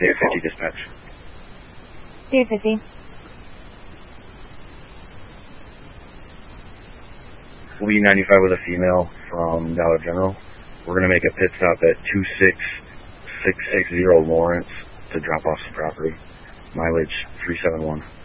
Dave 50 dispatch. Dave 50. We'll be 95 with a female from Dollar General. We're going to make a pit stop at 26660 Lawrence to drop off some property. Mileage 371.